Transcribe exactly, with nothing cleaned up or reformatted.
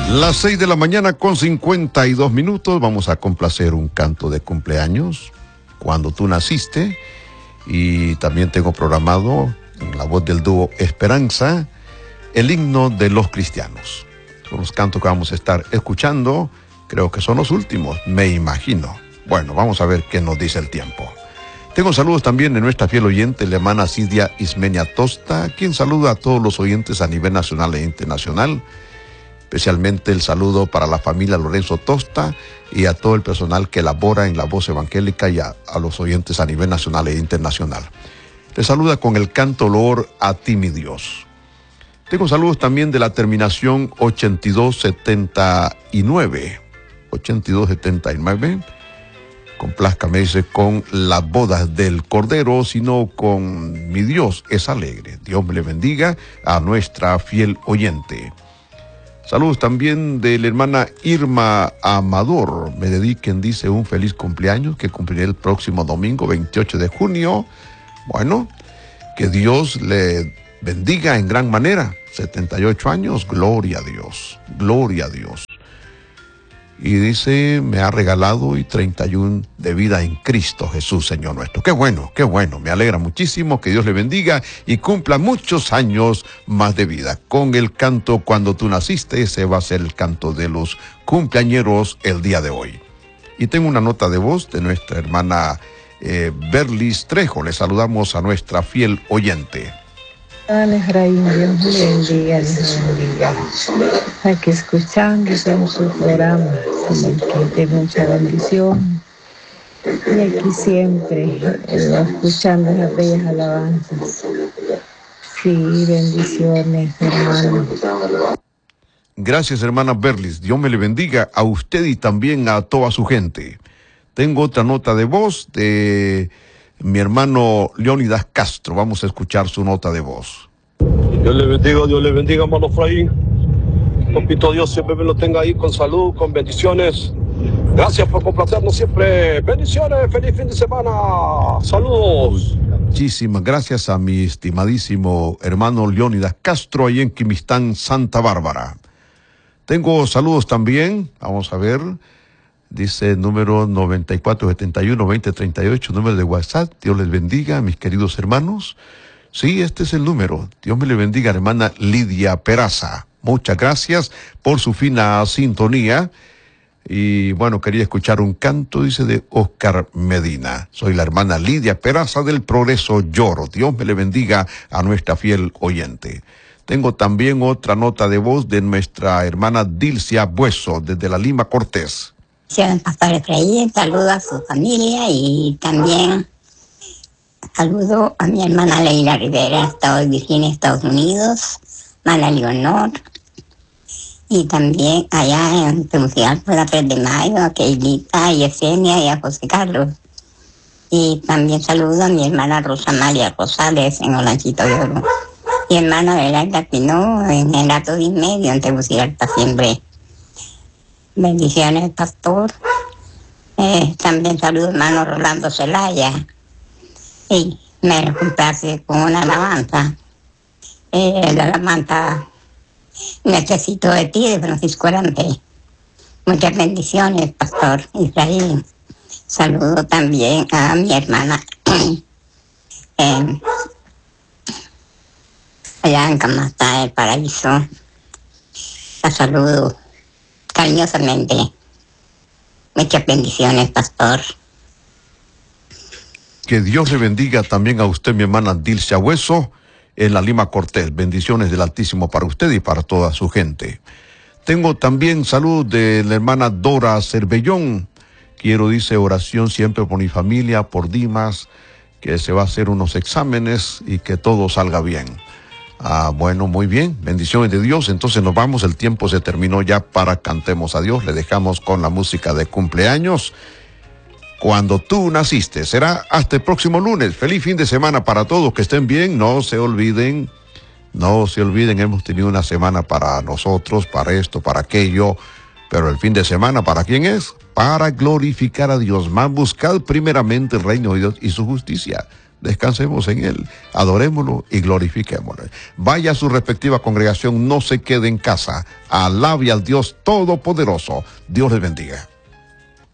Las seis de la mañana con cincuenta y dos minutos. Vamos a complacer un canto de cumpleaños, Cuando tú naciste. Y también tengo programado, en la voz del dúo Esperanza, el himno de los cristianos. Son los cantos que vamos a estar escuchando. Creo que son los últimos, me imagino. Bueno, vamos a ver qué nos dice el tiempo. Tengo saludos también de nuestra fiel oyente, la hermana Cidia Ismenia Tosta, quien saluda a todos los oyentes a nivel nacional e internacional. Especialmente el saludo para la familia Lorenzo Tosta y a todo el personal que labora en la voz evangélica y a, a los oyentes a nivel nacional e internacional. Les saluda con el canto loor a ti, mi Dios. Tengo saludos también de la terminación ochenta y dos setenta y nueve. ochenta y dos setenta y nueve. Complázcame, dice, con las bodas del Cordero, sino con mi Dios es alegre. Dios me le bendiga a nuestra fiel oyente. Saludos también de la hermana Irma Amador. Me dediquen, dice, un feliz cumpleaños que cumpliré el próximo domingo veintiocho de junio. Bueno, que Dios le bendiga en gran manera. setenta y ocho años, gloria a Dios, gloria a Dios. Y dice, me ha regalado y treinta y uno de vida en Cristo Jesús, Señor nuestro. Qué bueno, qué bueno, me alegra muchísimo, que Dios le bendiga y cumpla muchos años más de vida. Con el canto Cuando tú naciste, ese va a ser el canto de los cumpleañeros el día de hoy. Y tengo una nota de voz de nuestra hermana eh, Berlis Trejo. Le saludamos a nuestra fiel oyente. Dale, Efraín, Dios le bendiga, Dios le bendiga. Aquí escuchando en su programa, de mucha bendición. Y aquí siempre, eh, escuchando esas bellas alabanzas. Sí, bendiciones, hermano. Gracias, hermana Berlis. Dios me le bendiga a usted y también a toda su gente. Tengo otra nota de voz de mi hermano Leónidas Castro. Vamos a escuchar su nota de voz. Dios le bendiga, Dios le bendiga, hermano Efraín. Papito Dios siempre me lo tenga ahí con salud, con bendiciones. Gracias por complacernos siempre. Bendiciones, feliz fin de semana. Saludos. Muchísimas gracias a mi estimadísimo hermano Leónidas Castro, ahí en Quimistán, Santa Bárbara. Tengo saludos también, vamos a ver. Dice número noventa y cuatro setenta y uno veinte treinta y ocho, número de WhatsApp. Dios les bendiga, mis queridos hermanos. Sí, este es el número. Dios me le bendiga, hermana Lidia Peraza. Muchas gracias por su fina sintonía. Y bueno, quería escuchar un canto, dice, de Oscar Medina. Soy la hermana Lidia Peraza del Progreso Lloro. Dios me le bendiga a nuestra fiel oyente. Tengo también otra nota de voz de nuestra hermana Dilcia Bueso, desde la Lima Cortés. Pastor Efraín, saludo a su familia y también saludo a mi hermana Leila Rivera, Estado de Virginia, Estados Unidos, hermana Leonor, y también allá en Tegucigalpa, la tres de mayo, a Keilita, a Yesenia y a José Carlos. Y también saludo a mi hermana Rosa María Rosales en Olanchito de Oro. Mi hermana Belaida Pinó en el Ato de Medio en Tegucigalpa siempre. Bendiciones, pastor. Eh, también saludo hermano Rolando Zelaya. Y me complace con una alabanza. Eh, la alabanza Necesito de ti, de Francisco Arante. Muchas bendiciones, pastor Israel. Saludo también a mi hermana eh, allá en Camastá, el Paraíso. La saludo cariñosamente. Muchas bendiciones, pastor. Que Dios le bendiga también a usted, mi hermana Dilcia Hueso, en la Lima Cortés. Bendiciones del Altísimo para usted y para toda su gente. Tengo también salud de la hermana Dora Cervellón. Quiero, dice, oración siempre por mi familia, por Dimas, que se va a hacer unos exámenes y que todo salga bien. Ah, bueno, muy bien, bendiciones de Dios. Entonces nos vamos, el tiempo se terminó ya para Cantemos a Dios. Le dejamos con la música de cumpleaños, Cuando tú naciste. Será hasta el próximo lunes. Feliz fin de semana para todos, que estén bien. No se olviden, no se olviden, hemos tenido una semana para nosotros, para esto, para aquello, pero el fin de semana, ¿para quién es? Para glorificar a Dios. Más buscad primeramente el reino de Dios y su justicia. descansemos en Él, adorémoslo y glorifiquémoslo. Vaya a su respectiva congregación, no se quede en casa. Alabe al Dios Todopoderoso. Dios les bendiga.